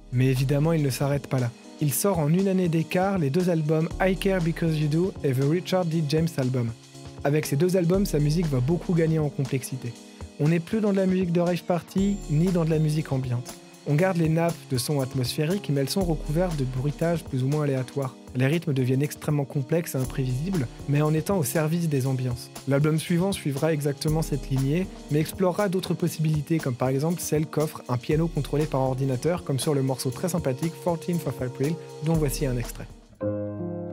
Mais évidemment, il ne s'arrête pas là. Il sort en une année d'écart les 2 albums I Care Because You Do et The Richard D. James Album. Avec ces 2 albums, sa musique va beaucoup gagner en complexité. On n'est plus dans de la musique de rave party, ni dans de la musique ambiante. On garde les nappes de sons atmosphériques, mais elles sont recouvertes de bruitages plus ou moins aléatoires. Les rythmes deviennent extrêmement complexes et imprévisibles, mais en étant au service des ambiances. L'album suivant suivra exactement cette lignée, mais explorera d'autres possibilités, comme par exemple celle qu'offre un piano contrôlé par ordinateur, comme sur le morceau très sympathique 14th of April, dont voici un extrait.